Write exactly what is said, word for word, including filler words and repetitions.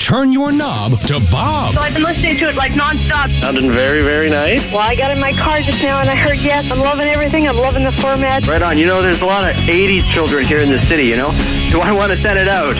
turn your knob to Bob. So I've been listening to it like nonstop. Sounding very, very nice. Well, I got in my car just now and I heard yes. I'm loving everything. I'm loving the format. Right on. You know, there's a lot of eighties children here in the city, you know? Do I want to send it out?